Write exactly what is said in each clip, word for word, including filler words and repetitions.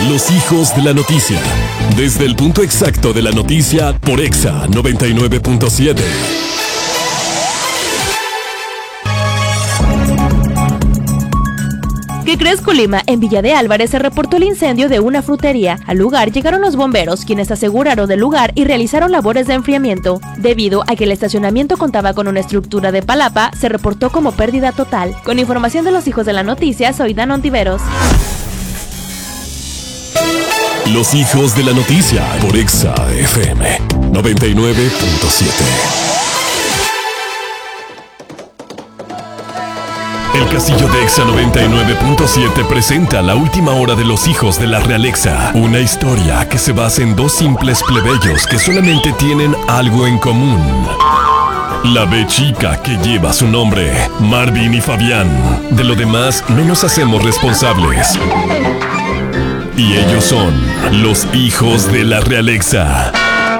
Los hijos de la noticia. Desde el punto exacto de la noticia por Exa noventa y nueve punto siete. ¿Qué crees, Colima? En Villa de Álvarez se reportó el incendio de una frutería. Al lugar llegaron los bomberos, quienes aseguraron del lugar y realizaron labores de enfriamiento. Debido a que el estacionamiento contaba con una estructura de palapa, se reportó como pérdida total. Con información de los hijos de la noticia, soy Dan Ontiveros. Los hijos de la noticia por Exa F M noventa y nueve punto siete. El Castillo de Exa noventa y nueve punto siete presenta la última hora de los hijos de la Realexa. Una historia que se basa en dos simples plebeyos que solamente tienen algo en común. La B chica que lleva su nombre, Marvin y Fabián. De lo demás no nos hacemos responsables. Y ellos son los hijos de la Realexa.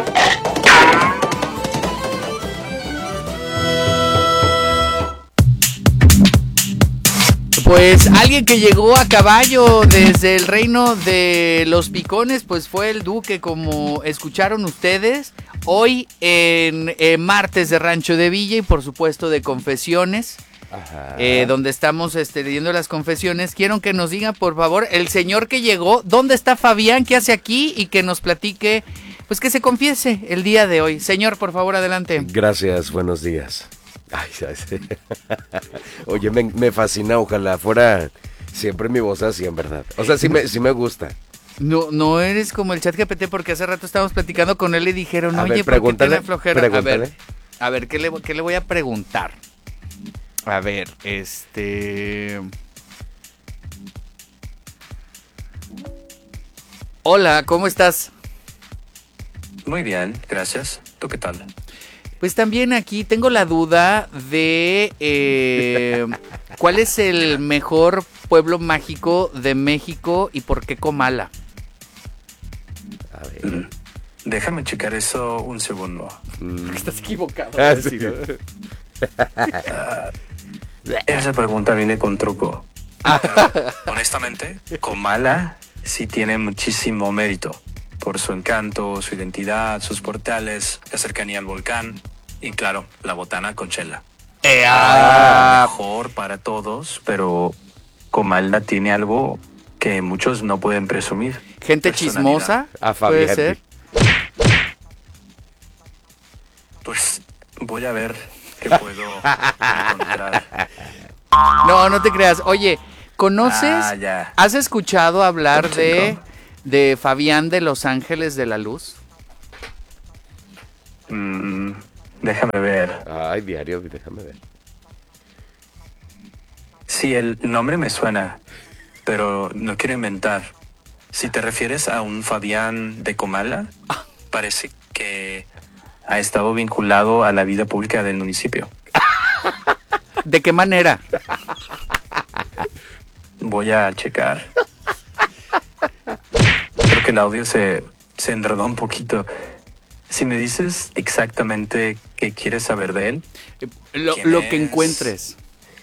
Pues alguien que llegó a caballo desde el reino de los picones, pues fue el duque, como escucharon ustedes. Hoy en eh, martes de Rancho de Villa y por supuesto de confesiones, eh, donde estamos este, leyendo las confesiones. Quiero que nos diga, por favor, el señor que llegó, ¿dónde está Fabián? ¿Qué hace aquí? Y que nos platique, pues que se confiese el día de hoy. Señor, por favor, adelante. Gracias, buenos días. Ay, oye, me, me fascina, ojalá fuera siempre mi voz así, en verdad. O sea, sí me, sí me gusta. No, no eres como el ChatGPT, porque hace rato estábamos platicando con él y dijeron, a oye, ver, ¿por qué tiene flojera? Pregúntale. A ver, a ver, ¿qué le, qué le voy a preguntar? A ver, este... Hola, ¿cómo estás? Muy bien, gracias. ¿Tú qué tal? Pues también aquí tengo la duda de eh, ¿cuál es el mejor pueblo mágico de México y por qué Comala? A ver. Mm, déjame checar eso un segundo. Mm. Estás equivocado. Ah, sí. uh, esa pregunta viene con truco. Pero, honestamente, Comala sí tiene muchísimo mérito. Por su encanto, su identidad, sus portales, la cercanía al volcán y, claro, la botana con chela. Eh, ah. Mejor para todos, pero Comala tiene algo que muchos no pueden presumir. ¿Gente chismosa? A ¿Puede ser? Pues voy a ver qué puedo encontrar. No, no te creas. Oye, ¿conoces? Ah, ya. ¿Has escuchado hablar de... de Fabián de Los Ángeles de la Luz? Mm, déjame ver. Ay, diario, déjame ver. Sí, el nombre me suena, pero no quiero inventar. Si te refieres a un Fabián de Comala, parece que ha estado vinculado a la vida pública del municipio. ¿De qué manera? Voy a checar. Creo que el audio se, se enredó un poquito. Si me dices exactamente qué quieres saber de él. Lo, lo que encuentres.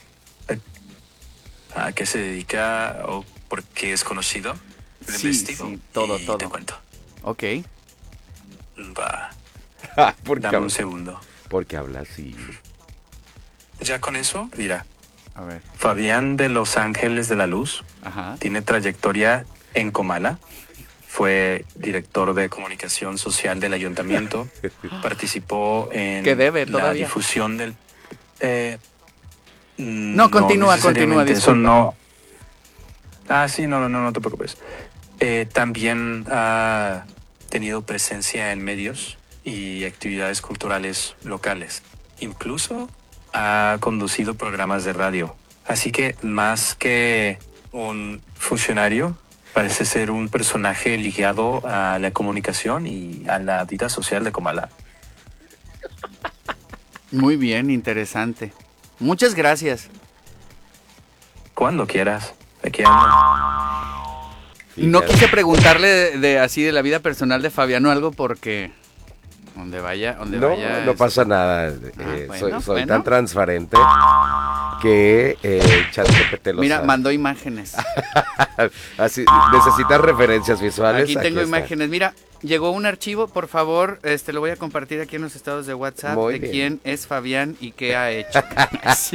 ¿A qué se dedica o por qué es conocido? Lo Sí, investigo sí, todo, y todo. te cuento. Ok. Va, ¿Por qué dame un habla- segundo. ¿Por qué habla así? Ya con eso, mira. A ver. Fabián de Los Ángeles de la Luz Ajá. tiene trayectoria en Comala. Fue director de comunicación social del ayuntamiento. Participó en ¿Qué debe la todavía? difusión del... Eh, No, continúa, continúa, necesariamente, eso disculpa. no... Ah, sí, no, no, no, no te preocupes. Eh, también ha tenido presencia en medios y actividades culturales locales. Incluso ha conducido programas de radio. Así que más que un funcionario, parece ser un personaje ligado a la comunicación y a la vida social de Comala. Muy bien, interesante. Muchas gracias. Cuando quieras. Aquí ando. No quise preguntarle de, de así de la vida personal de Fabián o algo porque donde vaya, donde No, vaya. no es- pasa nada. eh, Ah, bueno, soy soy bueno. tan transparente. que eh, ChatGPT lo Mira, sabe. mandó imágenes. Así, necesitas referencias visuales. Aquí tengo está. imágenes. Mira, llegó un archivo, por favor, este lo voy a compartir aquí en los estados de WhatsApp Muy de bien. quién es Fabián y qué ha hecho. Sí.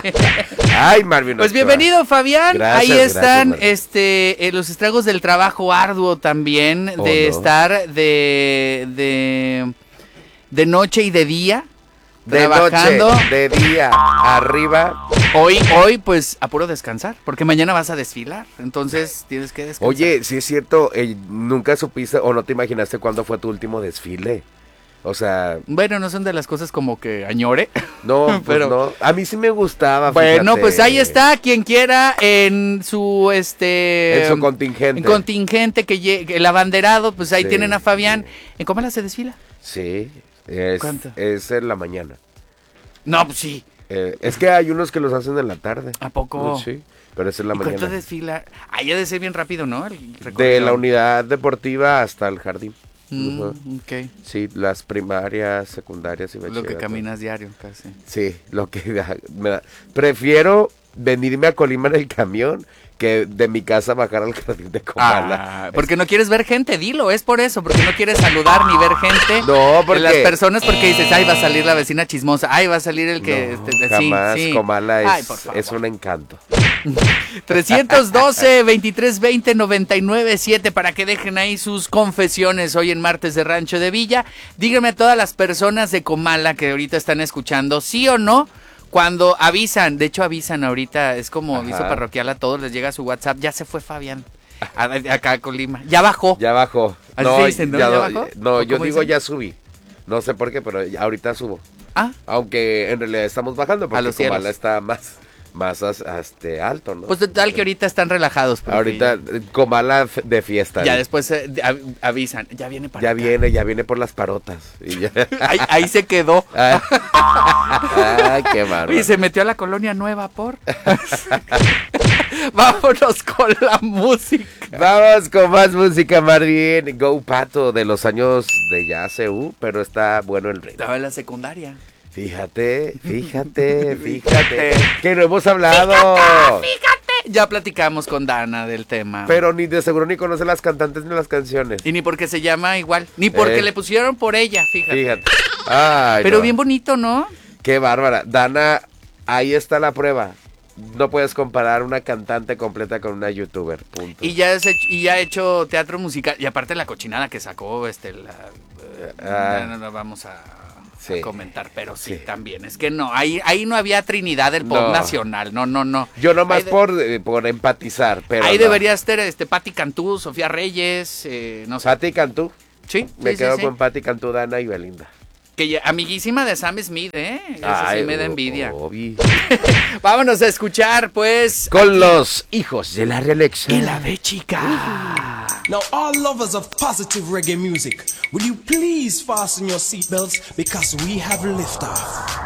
Ay, Marvin. Pues Ochoa. bienvenido, Fabián. Gracias, Ahí gracias, están Marvin. este eh, los estragos del trabajo arduo también, Oh, de no. estar de, de de noche y de día De trabajando. noche, de día, arriba. Hoy, hoy, pues, a puro descansar, porque mañana vas a desfilar, entonces tienes que descansar. Oye, sí es cierto, eh, nunca supiste o no te imaginaste cuándo fue tu último desfile. O sea, Bueno, no son de las cosas como que añore. no, pues Pero- no. A mí sí me gustaba. Bueno, fíjate. pues ahí está, quien quiera en su, este... En su contingente. en contingente, que llegue, el abanderado, pues ahí Sí, tienen a Fabián. sí. ¿En Comala se desfila? Sí, es, ¿Cuánto? es en la mañana. No, pues sí. Eh, es que hay unos que los hacen en la tarde. ¿A poco? Sí, pero es en la ¿Y cuánto mañana. desfila? Ahí ha de ser bien rápido, ¿no? El De recorrido. la unidad deportiva hasta el jardín. Mm, Ujú. ok. Sí, las primarias, secundarias y Lo que bachillerato. caminas diario, casi. Sí, lo que me da- prefiero venirme a Colima en el camión que de mi casa bajar al jardín de Comala. Ah, porque no quieres ver gente, dilo, es por eso, porque no quieres saludar ni ver gente. No, porque- de las personas, porque dices, ay, va a salir la vecina chismosa, ay, va a salir el que... No, este, sí, jamás sí. Comala es, Ay, por favor. es un encanto. trescientos doce, veintitrés veinte, noventa y nueve siete para que dejen ahí sus confesiones hoy en martes de Rancho de Villa. Díganme a todas las personas de Comala que ahorita están escuchando, sí o no, cuando avisan, de hecho avisan ahorita, es como Ajá. aviso parroquial a todos, les llega su WhatsApp, ya se fue Fabián, a- a- acá a Colima, ya bajó. Ya bajó. Así se dicen, ¿no? ¿Ya bajó? No, ¿O yo cómo digo dicen? ya subí. No sé por qué, pero ya- ahorita subo. Ah, Aunque en realidad estamos bajando porque los cielos. Comala está más, más as- este, alto, ¿no? pues total que ahorita están relajados. porque Ahorita eh, Comala f- de fiesta. Ya ¿no? después eh, de- av- avisan, ya viene para Ya acá. viene, ya viene por las parotas. Y ya. Ahí, ahí se quedó. Ay, Ay, qué bárbaro. Oye, se metió a la colonia nueva por. Vámonos con la música. Vamos con más música, Marvin. Go Pato de los años de ya C U, pero está bueno el ritmo. Estaba en la secundaria. Fíjate, fíjate, fíjate. Que no hemos hablado. Ya platicamos con Dana del tema. Pero ni de seguro ni conoce las cantantes ni las canciones. Y ni porque se llama igual, ni porque Eh. le pusieron por ella, fíjate. Fíjate. Ay, Pero no. bien bonito, ¿no? Qué bárbara. Dana, ahí está la prueba. No puedes comparar una cantante completa con una youtuber. Punto. Y ya, es hecho- y ya ha hecho teatro musical. Y aparte la cochinada que sacó, este, la, eh, Ah. no, no, no vamos a, Sí. a comentar, pero sí, Sí. también. Es que no, ahí, ahí no había Trinidad del pop No. nacional, no, no, no. Yo nomás Ahí de- por, eh, por empatizar, pero Ahí no. debería estar este, Patti Cantú, Sofía Reyes, eh, no sé. Patti Cantú. Sí, Me sí, quedo sí, con sí. Patti Cantú, Dana y Belinda. Que ya- amiguísima de Sam Smith, ¿eh? Esa sí Ay, me da oh, envidia. Obi. Vámonos a escuchar, pues. Con los hijos de la Realexa. Y la ve chica. Now, all lovers of positive reggae music, will you please fasten your seatbelts because we have liftoff.